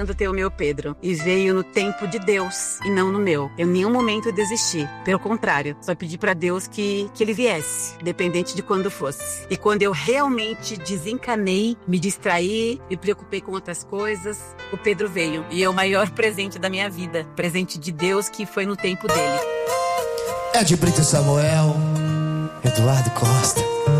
ter o meu Pedro. E veio no tempo de Deus e não no meu. Eu em nenhum momento desisti. Pelo contrário, só pedi pra Deus que ele viesse, independente de quando fosse. E quando eu realmente desencanei, me distraí, me preocupei com outras coisas, o Pedro veio. E é o maior presente da minha vida. Presente de Deus que foi no tempo dele. É de Brito Samuel, Eduardo Costa.